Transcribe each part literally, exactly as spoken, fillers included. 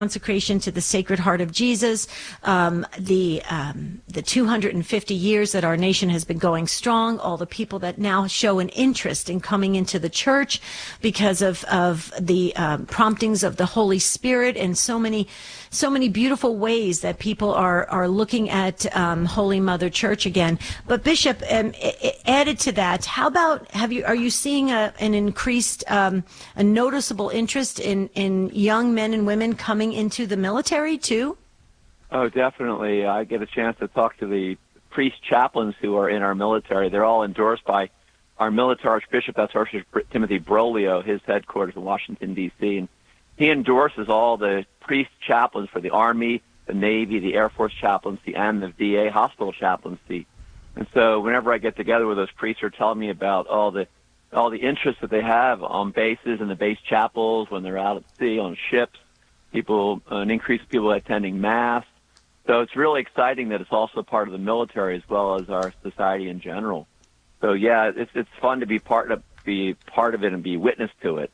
consecration to the Sacred Heart of Jesus, um, the um, the two hundred fifty years that our nation has been going strong, all the people that now show an interest in coming into the church because of of the um, promptings of the Holy Spirit, and so many so many beautiful ways that people are are looking at um, Holy Mother Church again. But Bishop, um, added to that, how about have you are you seeing a, an increased um, a noticeable interest in in young men and women coming into the military too? Oh, definitely. I get a chance to talk to the priest chaplains who are in our military. They're all endorsed by our military archbishop. That's Archbishop Timothy Broglio, his headquarters in Washington, D C, and he endorses all the priest chaplains for the Army, the Navy, the Air Force chaplaincy, and the V A hospital chaplaincy. And so whenever I get together with those priests, they're telling me about all the all the interests that they have on bases and the base chapels when they're out at sea on ships. People, an increase of people attending Mass. So it's really exciting that it's also part of the military as well as our society in general. So yeah, it's it's fun to be part of be part of it and be witness to it.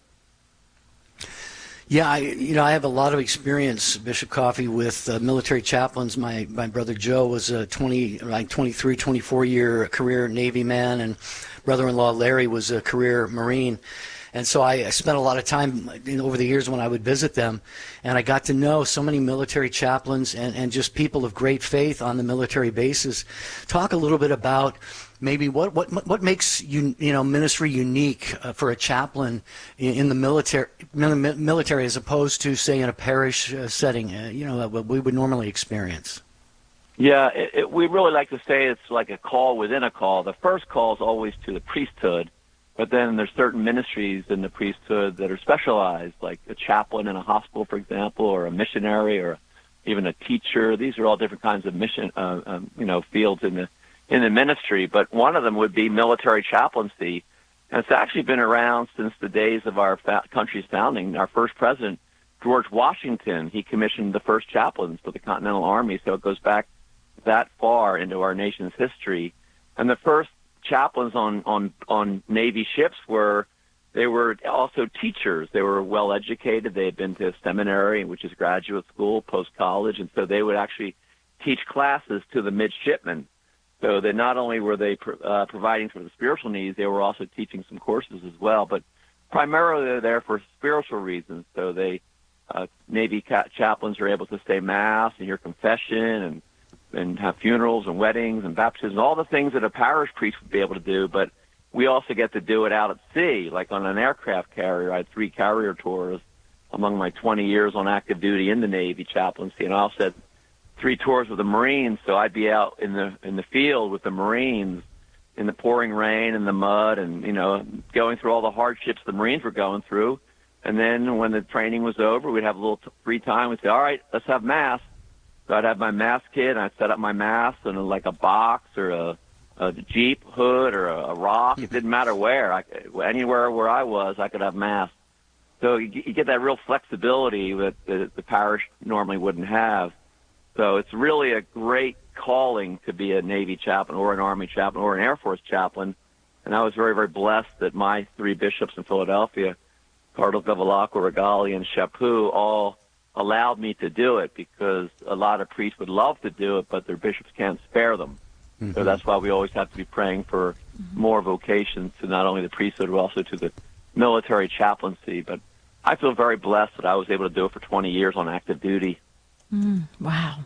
Yeah, I, you know, I have a lot of experience, Bishop Coffey, with uh, military chaplains. My my brother Joe was a twenty, like twenty-three, twenty-four year career Navy man, and brother-in-law Larry was a career Marine. And so I, I spent a lot of time you know, over the years when I would visit them, and I got to know so many military chaplains and, and just people of great faith on the military bases. Talk a little bit about maybe what what what makes you you know ministry unique uh, for a chaplain in, in the military military as opposed to, say, in a parish uh, setting, uh, you know, what we would normally experience. Yeah, it, it, we really like to say it's like a call within a call. The first call is always to the priesthood. But then there's certain ministries in the priesthood that are specialized, like a chaplain in a hospital, for example, or a missionary, or even a teacher. These are all different kinds of mission, uh, um, you know, fields in the in the ministry. But one of them would be military chaplaincy, and it's actually been around since the days of our fa- country's founding. Our first president, George Washington, he commissioned the first chaplains for the Continental Army, so it goes back that far into our nation's history. And the first chaplains on, on, on Navy ships were, they were also teachers. They were well educated. They had been to seminary, which is graduate school, post-college, and so they would actually teach classes to the midshipmen. So that not only were they uh, providing for the spiritual needs, they were also teaching some courses as well, but primarily they're there for spiritual reasons. So they, uh, Navy ca- chaplains are able to say Mass and hear confession and and have funerals and weddings and baptisms, all the things that a parish priest would be able to do, but we also get to do it out at sea, like on an aircraft carrier. I had three carrier tours among my twenty years on active duty in the Navy chaplaincy, and I also had three tours with the Marines, so I'd be out in the in the field with the Marines in the pouring rain and the mud and, you know, going through all the hardships the Marines were going through. And then when the training was over, we'd have a little t- free time. We'd say, all right, let's have Mass. So I'd have my Mass kit, and I'd set up my Mass in a, like a box or a, a Jeep hood or a, a rock. It didn't matter where. I, anywhere where I was, I could have Mass. So you, you get that real flexibility that the, the parish normally wouldn't have. So it's really a great calling to be a Navy chaplain or an Army chaplain or an Air Force chaplain. And I was very, very blessed that my three bishops in Philadelphia, Cardinal Bevilacqua, Regali, and Chaput, all allowed me to do it, because a lot of priests would love to do it, but their bishops can't spare them. Mm-hmm. So that's why we always have to be praying for mm-hmm. more vocations to not only the priesthood, but also to the military chaplaincy. But I feel very blessed that I was able to do it for twenty years on active duty. Mm, wow.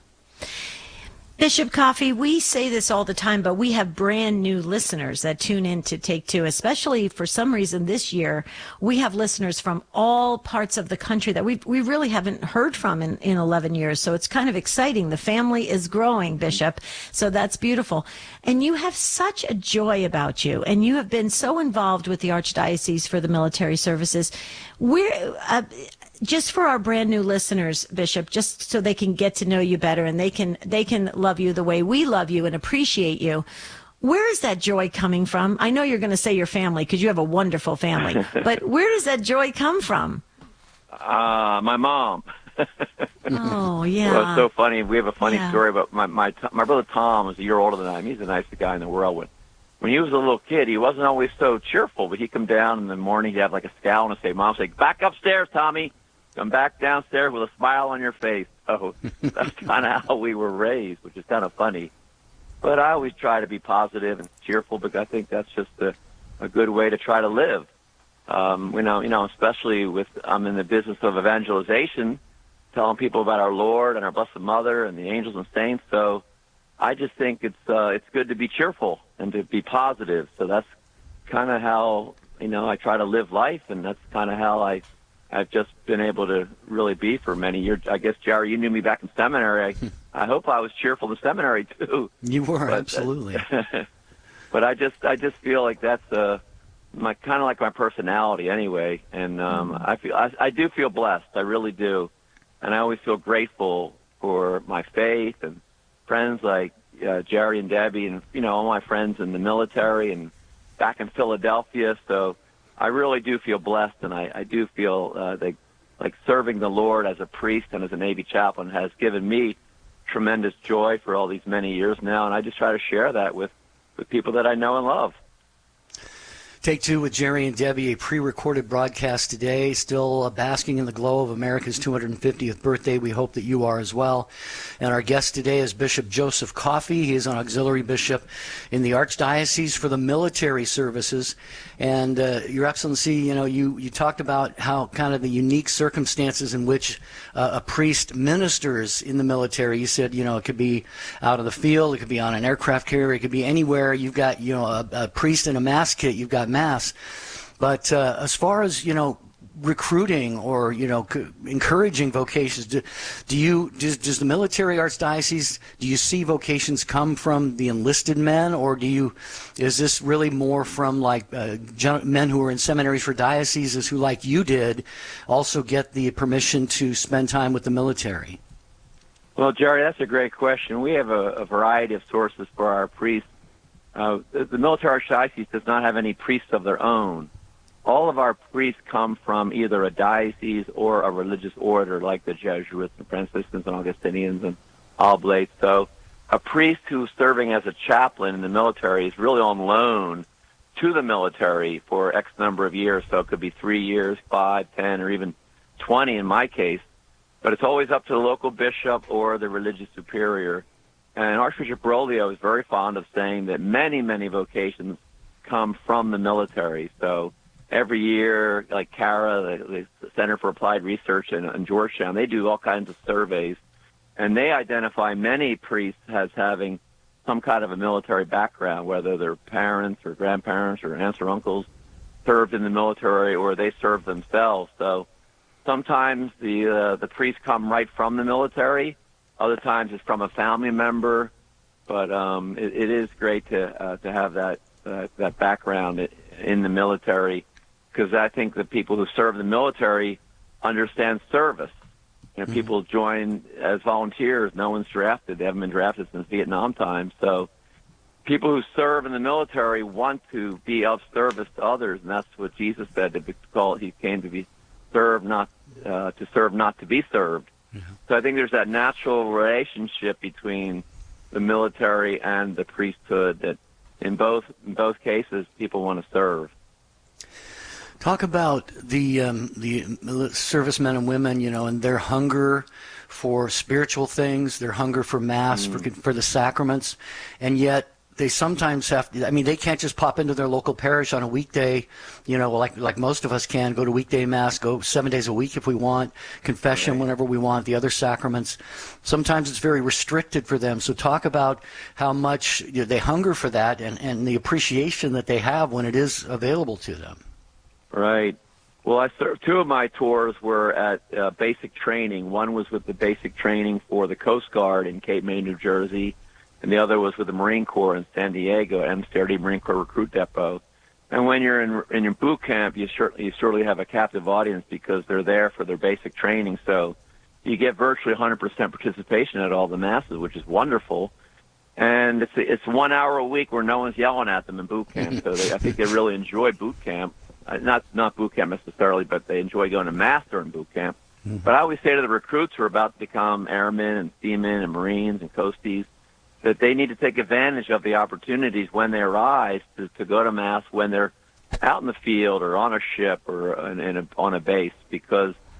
Bishop Coffey, we say this all the time, but we have brand new listeners that tune in to Take Two, especially for some reason this year. We have listeners from all parts of the country that we we really haven't heard from in, in eleven years. So it's kind of exciting. The family is growing, Bishop. So that's beautiful. And you have such a joy about you, and you have been so involved with the Archdiocese for the military services. We're... Uh, Just for our brand new listeners, Bishop, just so they can get to know you better and they can they can love you the way we love you and appreciate you, where is that joy coming from? I know you're going to say your family, because you have a wonderful family, but where does that joy come from? Uh, my mom. Oh, yeah. Well, it's so funny. We have a funny yeah. story about my, my my brother Tom is a year older than I am. He's the nicest guy in the world. When, when he was a little kid, he wasn't always so cheerful, but he'd come down in the morning, he'd have like a scowl and say, Mom, say, back upstairs, Tommy. come back downstairs with a smile on your face. So that's kind of how we were raised, which is kind of funny. But I always try to be positive and cheerful because I think that's just a, a good way to try to live. Um, you know, you know, especially with I'm in the business of evangelization, telling people about our Lord and our Blessed Mother and the angels and saints. So I just think it's uh, it's good to be cheerful and to be positive. So that's kind of how, you know, I try to live life, and that's kind of how I, I've just been able to really be for many years. I guess, Jerry, you knew me back in seminary. I, I hope I was cheerful in seminary, too. You were, but, absolutely. Uh, but I just I just feel like that's uh, my kind of like my personality anyway. And um, mm-hmm. I feel I, I do feel blessed. I really do. And I always feel grateful for my faith and friends like uh, Jerry and Debbie and, you know, all my friends in the military and back in Philadelphia. So I really do feel blessed, and I, I do feel uh, that, like, serving the Lord as a priest and as a Navy chaplain has given me tremendous joy for all these many years now, and I just try to share that with, with people that I know and love. Take Two with Jerry and Debbie, a pre-recorded broadcast today, still uh, basking in the glow of America's two hundred fiftieth birthday. We hope that you are as well. And our guest today is Bishop Joseph Coffey. He is an auxiliary bishop in the Archdiocese for the military services. And uh, Your Excellency, you know, you, you talked about how kind of the unique circumstances in which uh, a priest ministers in the military. You said, you know, it could be out of the field, it could be on an aircraft carrier, it could be anywhere. You've got, you know, a, a priest in a mass kit, you've got Mass. But uh, as far as, you know, recruiting or, you know, c- encouraging vocations, do, do you, does, does the military archdiocese, do you see vocations come from the enlisted men, or do you, is this really more from like uh, gen- men who are in seminaries for dioceses who, like you did, also get the permission to spend time with the military? Well, Jerry, that's a great question. We have a, a variety of sources for our priests. Uh, the, the military archdiocese does not have any priests of their own. All of our priests come from either a diocese or a religious order, like the Jesuits and Franciscans and Augustinians and Oblates. So a priest who's serving as a chaplain in the military is really on loan to the military for X number of years. So it could be three years, five, ten, or even twenty in my case. But it's always up to the local bishop or the religious superior. And Archbishop Broglio is very fond of saying that many, many vocations come from the military. So every year, like CARA, the, the Center for Applied Research in, in Georgetown, they do all kinds of surveys, and they identify many priests as having some kind of a military background, whether their parents or grandparents or aunts or uncles served in the military or they served themselves. So sometimes the uh, the priests come right from the military. Other times it's from a family member, but um, it, it is great to uh, to have that uh, that background in the military, because I think the people who serve the military understand service. You know, mm-hmm. People join as volunteers. No one's drafted. They haven't been drafted since Vietnam times. So people who serve in the military want to be of service to others, and that's what Jesus said. To be called, he came to be served, not uh, to serve, not to be served. Mm-hmm. So I think there's that natural relationship between the military and the priesthood that in both in both cases people want to serve. Talk about the um, the servicemen and women, you know, and their hunger for spiritual things, their hunger for Mass, mm. for for the sacraments, and yet they sometimes have to, I mean, they can't just pop into their local parish on a weekday, you know, like like most of us can, go to weekday Mass, go seven days a week if we want, confession right. whenever we want, the other sacraments. Sometimes it's very restricted for them. So talk about how much you know, they hunger for that and, and the appreciation that they have when it is available to them. Right. Well, I served, two of my tours were at uh, basic training. One was with the basic training for the Coast Guard in Cape May, New Jersey, and the other was with the Marine Corps in San Diego at M C R D Marine Corps Recruit Depot. And when you're in, in your boot camp, you certainly, you certainly have a captive audience because they're there for their basic training. So you get virtually one hundred percent participation at all the Masses, which is wonderful. And it's it's one hour a week where no one's yelling at them in boot camp. So they, I think they really enjoy boot camp. Uh, not not boot camp necessarily, but they enjoy going to Mass during boot camp. Mm-hmm. But I always say to the recruits who are about to become airmen and seamen and Marines and Coasties that they need to take advantage of the opportunities when they arise to, to go to Mass when they're out in the field or on a ship or in, in a, on a base, because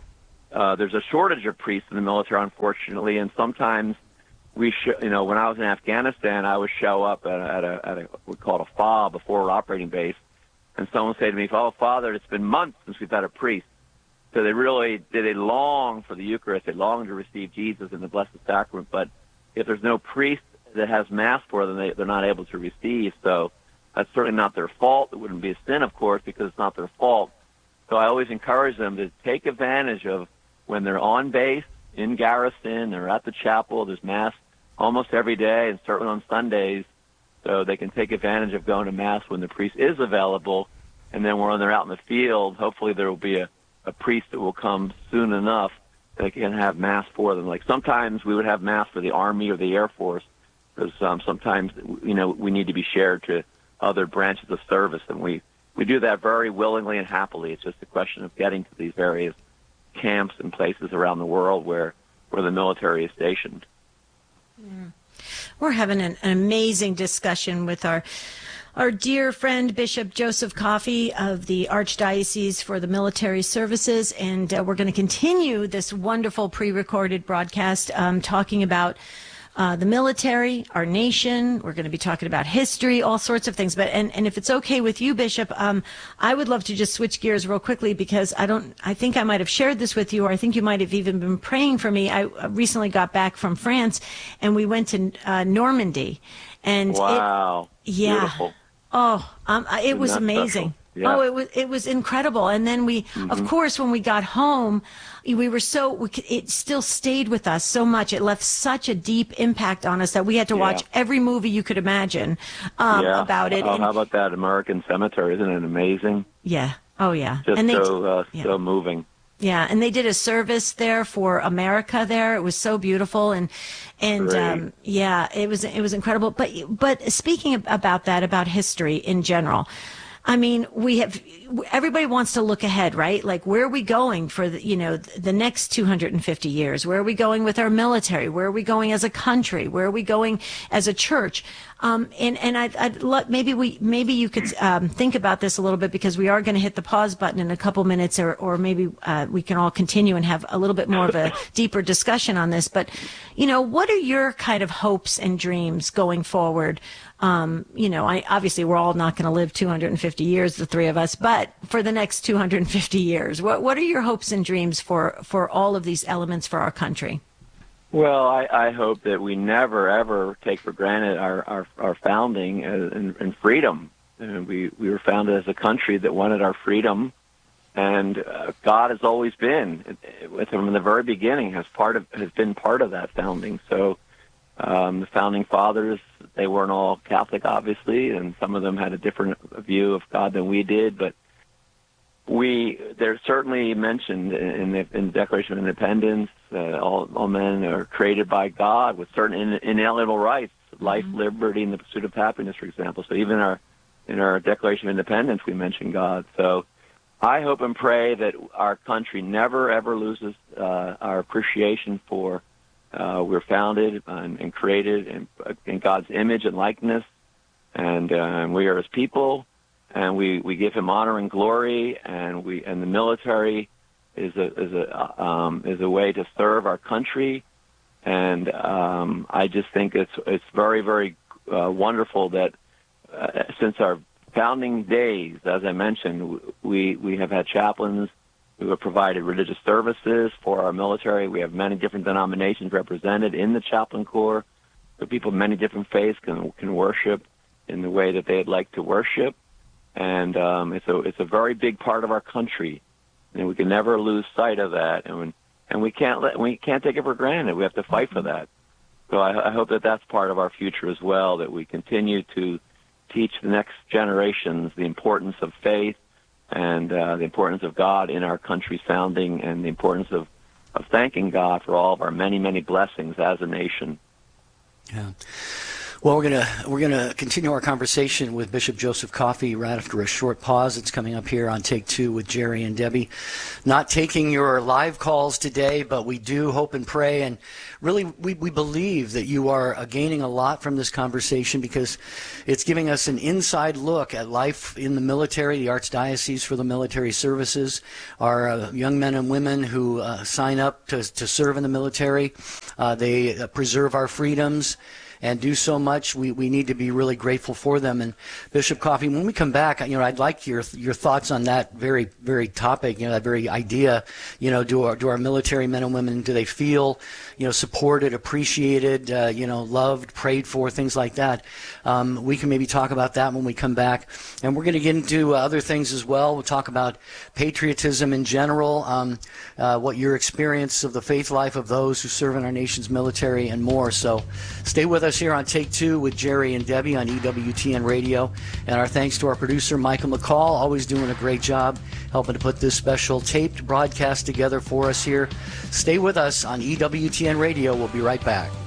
uh, there's a shortage of priests in the military, unfortunately, and sometimes we, sh- you know, when I was in Afghanistan, I would show up at a, at a, at a we call it a FOB, a forward operating base, and someone would say to me, "Oh, Father, it's been months since we've had a priest." So they really, they, they long for the Eucharist, they long to receive Jesus in the Blessed Sacrament, but if there's no priest that has Mass for them, they, they're not able to receive. So that's certainly not their fault. It wouldn't be a sin, of course, because it's not their fault. So I always encourage them to take advantage of when they're on base, in garrison, they're at the chapel, there's Mass almost every day, and certainly on Sundays, so they can take advantage of going to Mass when the priest is available. And then when they're out in the field, hopefully there will be a, a priest that will come soon enough that they can have Mass for them. Like sometimes we would have Mass for the Army or the Air Force, because um, sometimes, you know, we need to be shared to other branches of service, and we, we do that very willingly and happily. It's just a question of getting to these various camps and places around the world where, where the military is stationed. Mm. We're having an, an amazing discussion with our our dear friend Bishop Joseph Coffey of the Archdiocese for the Military Services, and uh, we're going to continue this wonderful pre-recorded broadcast um, talking about Uh, the military, our nation. We're going to be talking about history, all sorts of things. But and, and if it's okay with you, Bishop, um, I would love to just switch gears real quickly, because I don't. I think I might have shared this with you, or I think you might have even been praying for me. I recently got back from France, and we went to uh, Normandy, and wow, it, yeah, beautiful. Oh, um, it was amazing. Yeah. Oh, it was it was incredible. And then we, mm-hmm. of course, when we got home, we were so we, it still stayed with us so much. It left such a deep impact on us that we had to yeah. watch every movie you could imagine um, yeah. about it. Oh, and, how about that American Cemetery? Isn't it amazing? Yeah. Oh, yeah. Just and they, so uh, yeah. so moving. Yeah, and they did a service there for America there. It was so beautiful, and and um, yeah, it was it was incredible. But but speaking about that, about history in general, I mean, we have, everybody wants to look ahead, right? Like, where are we going for the, you know, the next two hundred fifty years? Where are we going with our military? Where are we going as a country? Where are we going as a church? Um, and, and I'd, I'd love, maybe we, maybe you could, um, think about this a little bit, because we are going to hit the pause button in a couple minutes, or, or maybe, uh, we can all continue and have a little bit more of a deeper discussion on this. But, you know, what are your kind of hopes and dreams going forward? Um, you know, I, obviously we're all not going to live two hundred fifty years, the three of us, but for the next two hundred fifty years, what, what are your hopes and dreams for, for all of these elements for our country? Well, I, I hope that we never, ever take for granted our, our, our founding and, and freedom. And we, we were founded as a country that wanted our freedom, and uh, God has always been, with him from the very beginning, has part of has been part of that founding. So um, the founding fathers, they weren't all Catholic, obviously, and some of them had a different view of God than we did, but we, they're certainly mentioned in the, in the Declaration of Independence. Uh, all, all men are created by God with certain in, inalienable rights, life, mm-hmm. liberty, and the pursuit of happiness, for example. So even our, in our Declaration of Independence, we mention God. So I hope and pray that our country never, ever loses uh, our appreciation for uh, we're founded and, and created in, in God's image and likeness, and uh, we are His people, and we, we give Him honor and glory, and we and the military is a is a um, is a way to serve our country, and um, I just think it's it's very very uh, wonderful that uh, since our founding days, as I mentioned, we we have had chaplains who have provided religious services for our military. We have many different denominations represented in the chaplain corps, so people of many different faiths can can worship in the way that they'd like to worship, and um, it's a it's a very big part of our country, and we can never lose sight of that, and when, and we can't let we can't take it for granted. We have to fight for that. So I, I hope that that's part of our future as well, that we continue to teach the next generations the importance of faith and uh, the importance of God in our country's founding, and the importance of, of thanking God for all of our many, many blessings as a nation. Yeah. Well, we're gonna we're gonna continue our conversation with Bishop Joseph Coffey right after a short pause. It's coming up here on Take Two with Jerry and Debbie. Not taking your live calls today, but we do hope and pray, and really we, we believe that you are uh, gaining a lot from this conversation, because it's giving us an inside look at life in the military, the Archdiocese for the Military Services, our uh, young men and women who uh, sign up to, to serve in the military. Uh, they uh, preserve our freedoms and do so much. We we need to be really grateful for them. And Bishop Coffey, when we come back, you know, I'd like your your thoughts on that very very topic. You know, that very idea. You know, do our do our military men and women, do they feel, you know, supported, appreciated, uh, you know, loved, prayed for, things like that? Um, we can maybe talk about that when we come back. And we're going to get into uh, other things as well. We'll talk about patriotism in general, um, uh, what your experience of the faith life of those who serve in our nation's military, and more. So stay with us here on Take Two with Jerry and Debbie on E W T N Radio. And our thanks to our producer, Michael McCall, always doing a great job helping to put this special taped broadcast together for us here. Stay with us on E W T N Radio. We'll be right back.